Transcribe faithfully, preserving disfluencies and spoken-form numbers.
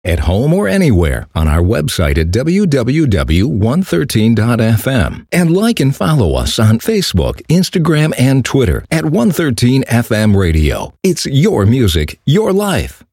at home or anywhere on our website at w w w dot one thirteen dot f m. And like and follow us on Facebook, Instagram, and Twitter at one thirteen F M Radio. It's your music, your life.